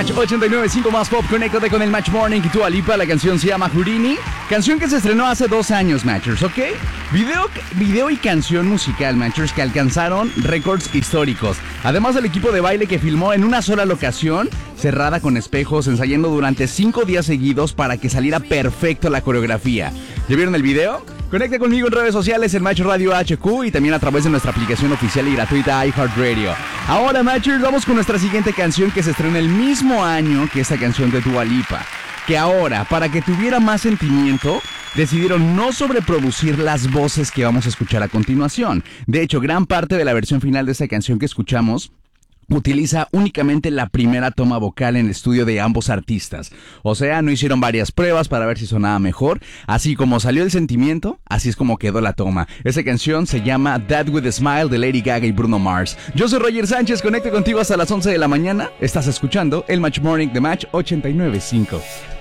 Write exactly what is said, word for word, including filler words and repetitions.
Match ochenta y nueve punto cinco más pop. Conéctate con el Match Morning y Dua Lipa. La canción se llama Houdini. Canción que se estrenó hace dos años, Matchers, ¿ok? Video, video y canción musical, Matchers, que alcanzaron récords históricos. Además del equipo de baile que filmó en una sola locación, cerrada con espejos, ensayando durante cinco días seguidos para que saliera perfecto la coreografía. ¿Ya vieron el video? Conecta conmigo en redes sociales, en Match Radio H Q y también a través de nuestra aplicación oficial y gratuita iHeartRadio. Ahora, Matchers, vamos con nuestra siguiente canción que se estrena el mismo año que esta canción de Dua Lipa. Que ahora, para que tuviera más sentimiento, decidieron no sobreproducir las voces que vamos a escuchar a continuación. De hecho, gran parte de la versión final de esta canción que escuchamos utiliza únicamente la primera toma vocal en el estudio de ambos artistas. O sea, no hicieron varias pruebas para ver si sonaba mejor. Así como salió el sentimiento, así es como quedó la toma. Esta canción se llama That With A Smile de Lady Gaga y Bruno Mars. Yo soy Roger Sánchez, conecto contigo hasta las once de la mañana. Estás escuchando el Match Morning de Match ochenta y nueve punto cinco.